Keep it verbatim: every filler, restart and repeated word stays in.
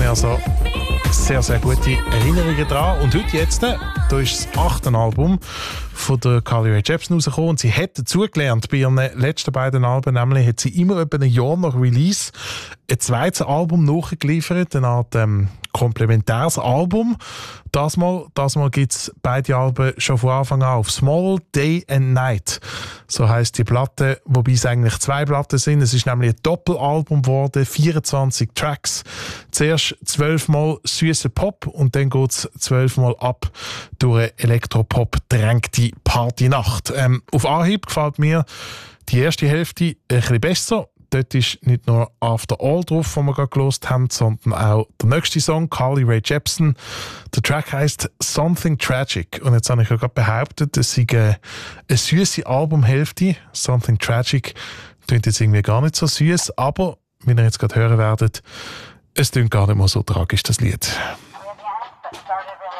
also sehr, sehr gute Erinnerungen dran. Und heute jetzt, da ist das achte Album von der Carly Rae Jepsen rausgekommen. Und sie hat dazugelernt bei ihren letzten beiden Alben, nämlich hat sie immer etwa ein Jahr nach Release ein zweites Album nachgeliefert, eine Art ähm, komplementäres Album. Das Mal, das Mal gibt es beide Alben schon von Anfang an auf Small, Day and Night. So heisst die Platte, wobei es eigentlich zwei Platten sind. Es ist nämlich ein Doppelalbum geworden, vierundzwanzig Tracks. Zuerst zwölfmal süßer Pop und dann geht es zwölfmal ab durch eine Elektropop-drängte Partynacht. Ähm, auf Anhieb gefällt mir die erste Hälfte ein bisschen besser. Dort ist nicht nur After All drauf, den wir gerade gehört haben, sondern auch der nächste Song, Carly Rae Jepsen. Der Track heisst Something Tragic. Und jetzt habe ich ja gerade behauptet, es sei eine, eine süße Albumhälfte. Something Tragic klingt jetzt irgendwie gar nicht so süß, aber, wie ihr jetzt gerade hören werdet, es klingt gar nicht mal so tragisch, das Lied. I mean, the honest, but started really